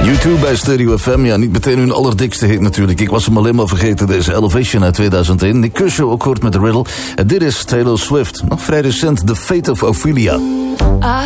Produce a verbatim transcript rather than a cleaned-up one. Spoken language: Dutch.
U twee bij Stereo F M, ja, niet meteen hun allerdikste hit natuurlijk. Ik was hem alleen maar vergeten, deze Elevation uit tweeduizend één. Nick Kershaw ook hoort met The Riddle. En dit is Taylor Swift, nog vrij recent, The Fate of Ophelia. I